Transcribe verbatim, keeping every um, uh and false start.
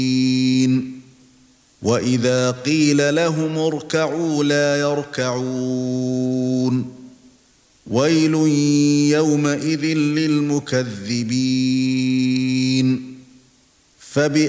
وَإِذَا قِيلَ لَهُمُ ارْكَعُوا لَا يَرْكَعُونَ وَيْلٌ يَوْمَئِذٍ لِلْمُكَذِّبِينَ